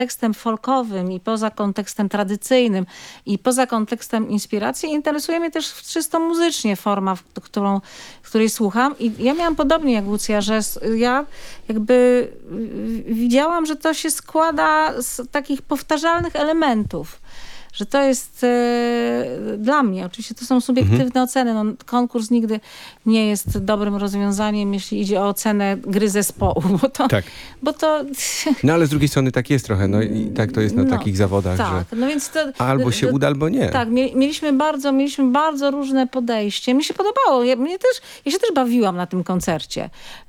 kontekstem folkowym i poza kontekstem tradycyjnym i poza kontekstem inspiracji interesuje mnie też czysto muzycznie forma, której słucham. I ja miałam podobnie jak Łucja, że ja jakby widziałam, że to się składa z takich powtarzalnych elementów. Że to jest dla mnie, oczywiście to są subiektywne oceny. No, konkurs nigdy nie jest dobrym rozwiązaniem, jeśli idzie o ocenę gry zespołu. Bo to... No ale z drugiej strony tak jest trochę. No i tak to jest na takich zawodach, tak, że no więc to, albo się uda, albo nie. Tak, mieliśmy bardzo różne podejście. Mi się podobało. Ja się też bawiłam na tym koncercie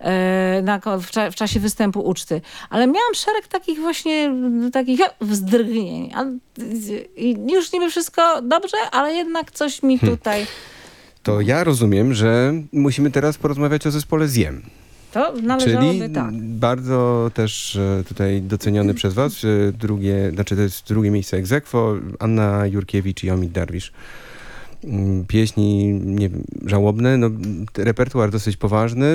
w czasie występu uczty. Ale miałam szereg takich właśnie wzdrgnień. I już niby wszystko dobrze, ale jednak coś mi tutaj... To ja rozumiem, że musimy teraz porozmawiać o zespole Ziem. To należałoby, czyli tak. bardzo też tutaj doceniony przez was. To jest drugie miejsce ex aequo, Anna Jurkiewicz i Omid Darwisz. Pieśni nie wiem, żałobne, no, repertuar dosyć poważny,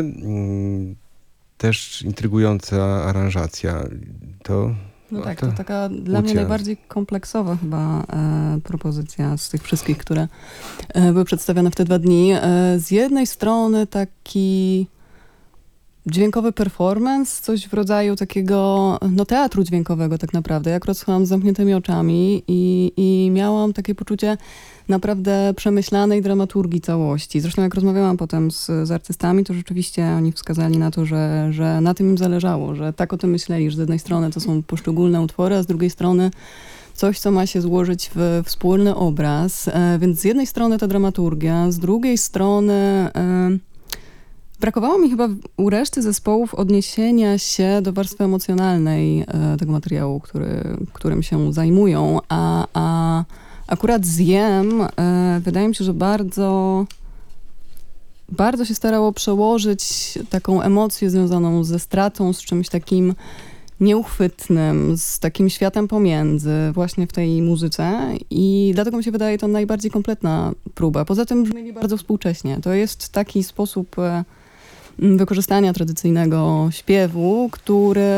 też intrygująca aranżacja. No tak, to taka dla mnie najbardziej kompleksowa chyba propozycja z tych wszystkich, które były przedstawione w te 2 dni. Z jednej strony taki dźwiękowy performance, coś w rodzaju takiego teatru dźwiękowego tak naprawdę. Ja akurat słuchałam z zamkniętymi oczami i miałam takie poczucie naprawdę przemyślanej dramaturgii całości. Zresztą jak rozmawiałam potem z artystami, to rzeczywiście oni wskazali na to, że na tym im zależało, że tak o tym myśleli, że z jednej strony to są poszczególne utwory, a z drugiej strony coś, co ma się złożyć w wspólny obraz. Więc z jednej strony ta dramaturgia, z drugiej strony... Brakowało mi chyba u reszty zespołów odniesienia się do warstwy emocjonalnej tego materiału, którym się zajmują, a akurat Ziem wydaje mi się, że bardzo się starało przełożyć taką emocję związaną ze stratą, z czymś takim nieuchwytnym, z takim światem pomiędzy właśnie w tej muzyce i dlatego mi się wydaje to najbardziej kompletna próba. Poza tym brzmi bardzo współcześnie. To jest taki sposób wykorzystania tradycyjnego śpiewu, który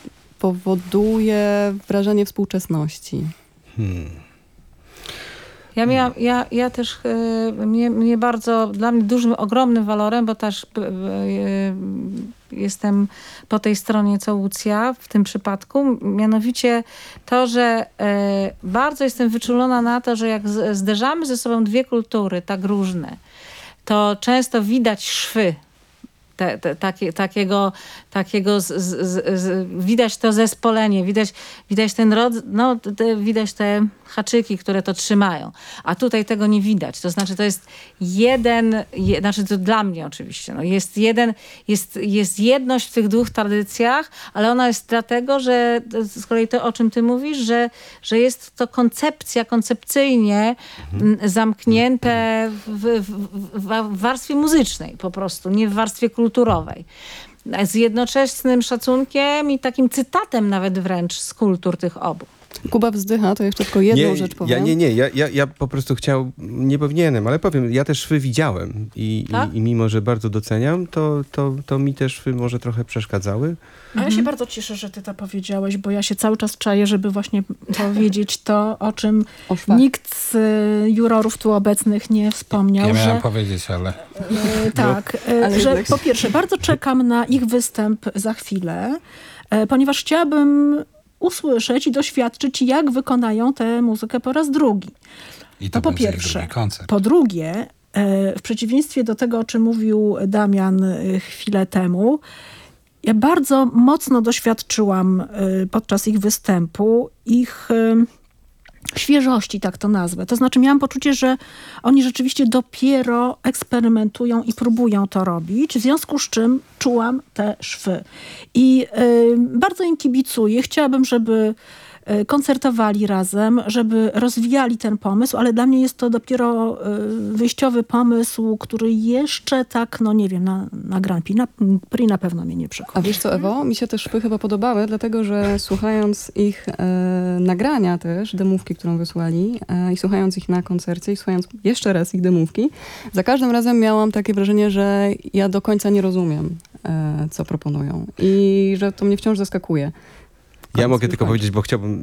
powoduje wrażenie współczesności. Ja też, mnie bardzo, dla mnie dużym, ogromnym walorem, bo też jestem po tej stronie co Łucja w tym przypadku, mianowicie to, że bardzo jestem wyczulona na to, że jak zderzamy ze sobą 2 kultury tak różne, to często widać szwy widać to zespolenie, widać ten widać te haczyki, które to trzymają. A tutaj tego nie widać. To znaczy to jest znaczy to dla mnie oczywiście, jest jedność w tych 2 tradycjach, ale ona jest dlatego, że z kolei to, o czym ty mówisz, że jest to koncepcyjnie zamknięte w warstwie muzycznej po prostu, nie w warstwie kulturowej. Z jednoczesnym szacunkiem i takim cytatem nawet wręcz z kultur tych obu. Kuba wzdycha, to jeszcze tylko jedną rzecz powiem. Ja po prostu nie powinienem, ale powiem, ja też szwy widziałem i mimo, że bardzo doceniam, to mi też szwy może trochę przeszkadzały. A ja się bardzo cieszę, że ty to powiedziałeś, bo ja się cały czas czaję, żeby właśnie powiedzieć to, o czym nikt z jurorów tu obecnych nie wspomniał. Ja miałam powiedzieć, ale... Tak, że po pierwsze, bardzo czekam na ich występ za chwilę, ponieważ chciałabym usłyszeć i doświadczyć, jak wykonają tę muzykę po raz drugi. I to po pierwsze. Drugi koncert. Po drugie, w przeciwieństwie do tego, o czym mówił Damian chwilę temu, ja bardzo mocno doświadczyłam podczas ich występu ich świeżości, tak to nazwę. To znaczy miałam poczucie, że oni rzeczywiście dopiero eksperymentują i próbują to robić, w związku z czym czułam te szwy. I bardzo im kibicuję. Chciałabym, żeby koncertowali razem, żeby rozwijali ten pomysł, ale dla mnie jest to dopiero wyjściowy pomysł, który jeszcze tak, nie wiem, na Grand Prix na pewno mnie nie przekona. A wiesz co, Ewo? Mi się te szwy chyba podobały, dlatego że słuchając ich nagrania też, demówki, którą wysłali i słuchając ich na koncercie i słuchając jeszcze raz ich demówki, za każdym razem miałam takie wrażenie, że ja do końca nie rozumiem, co proponują i że to mnie wciąż zaskakuje. Ja mogę tylko powiedzieć, bo chciałbym